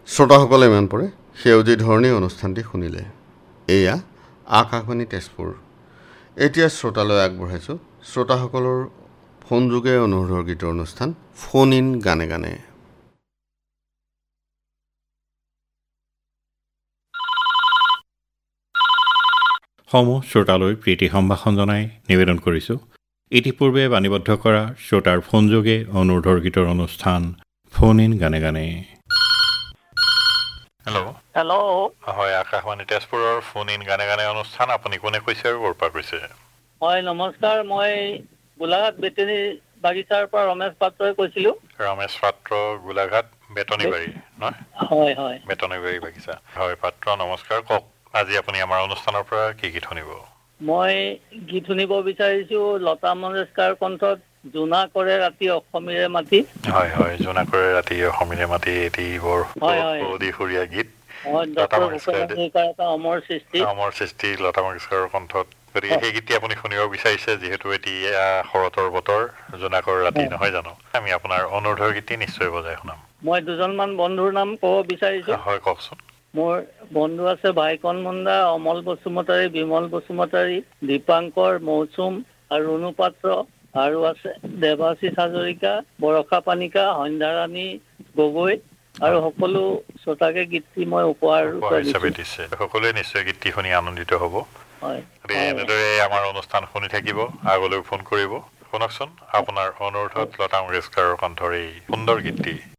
শ্ৰোতাসকলে ইমান পৰে সেউজী ধৰণী অনুষ্ঠানটি শুনিলে। এয়া আকাশবাণী তেজপুৰ। এতিয়া শ্ৰোতালৈ আগবঢ়াইছোঁ শ্ৰোতাসকলৰ ফোনযোগে অনুৰোধৰ গীতৰ অনুষ্ঠান ফোন ইন গানে গানে। সমূহ শ্ৰোতালৈ প্ৰীতি সম্ভাষণ জনাই নিবেদন কৰিছোঁ ইতিপূৰ্বে বাণীবদ্ধ কৰা শ্ৰোতাৰ ফোনযোগে অনুৰোধৰ গীতৰ অনুষ্ঠান ফোন ইন গানে গানে। হেল্ল'। হয়, আকাশবাণী তেজপুৰৰ ফোন ইন গানে গানে অনুষ্ঠান। আপুনি কোনে কৈছে আৰু ক'ৰ পৰা কৈছে? হয়, নমস্কাৰ। মই গোলাঘাট বেটেনী বাগিচাৰ পৰা ৰমেশ পাত্ৰই কৈছিলোঁ। ৰমেশ পাত্ৰ, গোলাঘাট বেতনীবাৰী, নহয়? হয় হয়, বেতনীবাৰী বাগিচা। হয় পাত্ৰ, নমস্কাৰ। কওক, আজি আপুনি আমাৰ অনুষ্ঠানৰ পৰা কি গীত শুনিব? মই গীত শুনিব বিচাৰিছোঁ লতা মংগেশকাৰ কণ্ঠত জোনা কৰে ৰাতি অসমীৰে মাটি। হয় হয়, জোনা কৰে ৰাতি অসমীৰে মাটি, এটি বৰ সুৰীয়া গীত। অমৰ সৃষ্টি লতা মংগেশকাৰৰ কণ্ঠত। গতিকে সেই গীতটি আপুনি শুনিব বিচাৰিছে, যিহেতু এতিয়া শৰতৰ বতৰ, জোনাকৰ ৰাতি, নহয় জানো? আমি আপোনাৰ অনুৰোধৰ গীতটি নিশ্চয় বজাই শুনাম। মই দুজনমান বন্ধুৰ নাম ক'ব বিচাৰিছোঁ। হয়, কওকচোন। মোৰ বন্ধু আছে ভাইকন মুণ্ডা, অমল বসুমতাৰী, বিমল বসুমতাৰী, দীপাংকৰ, মৌচুম আৰু ৰুণু পাত্ৰ, আৰু আছে দেৱাশীষ হাজৰিকা, বৰষা পানিকা, সন্ধ্যাৰাণী গগৈ, আৰু সকলো শ্ৰোতাকে গীতটি মই উপহাৰ হিচাপে দিছে। সকলোৱে নিশ্চয় গীতটি শুনি আনন্দিত হ'ব। হয়, এনেদৰে আমাৰ অনুষ্ঠান শুনি থাকিব, আগলৈ ফোন কৰিব। শুনকচোন আপোনাৰ অনুৰোধত লতা মংগেশকাৰৰ কণ্ঠৰ এই সুন্দৰ গীতটি।